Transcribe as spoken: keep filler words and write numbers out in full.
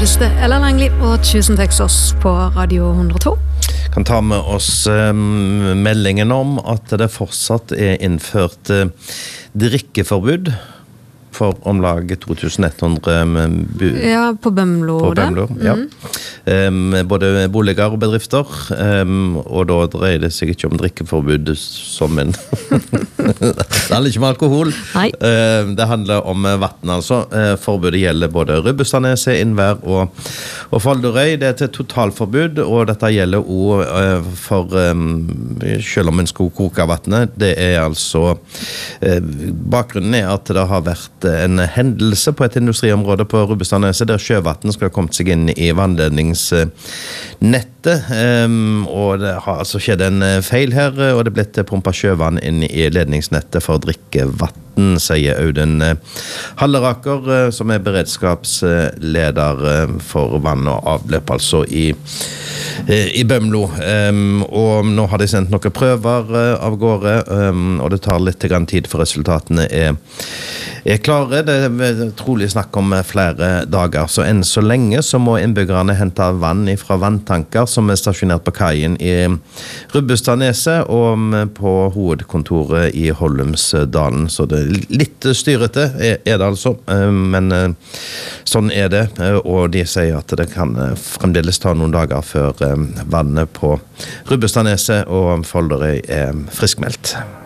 selveste Ella Langley, og tusen takk for oss på Radio hundre og to. Kan ta med oss um, meldingen om at det fortsatt er innført uh, drikkeforbud for om lag to tusen ett hundre bu- Ja, på Bømlo. på Bømlo, ja. Mm. Um, både boliger og bedrifter, um, og da dreier det seg ikke om drikkeforbud som en... det handler ikke om alkohol. Nei. Uh, det handler om vatten, altså. Uh, forbudet gjelder både Rubbestadneset, Innvær og, og Folderøy. Det er til totalforbud, og dette gjelder også uh, for, um, selv om en skal koke vattnet. Det er altså, uh, bakgrunnen er at det har vært en hendelse på et industriområde på Rubbestadneset, der sjøvatten skal ha kommet seg inn i vannledningsnettet, um, og det har altså skjedd en feil her, og det er blitt pumpet sjøvann inn i ledningsnettet for drikkevatten, sier Audun Halleraker, som er beredskapsleder for vann og avløp, altså i, i Bømlo. Um, og nå har de sendt noen prøver av gårde, um, og det tar litt grann tid for resultatene er er klare. Det er trolig snakk om flere dager, så enn så lenge så må innbyggerne hente vann fra vanntanker som er stasjonert på kajen i Rubbestadneset og på hovedkontoret i Hollumsdalen. Så det er litt styrete er det altså, men sånn er det, og de sier at det kan fremdeles ta noen dager før vannet på Rubbestadneset og Folderøy er friskmeldt.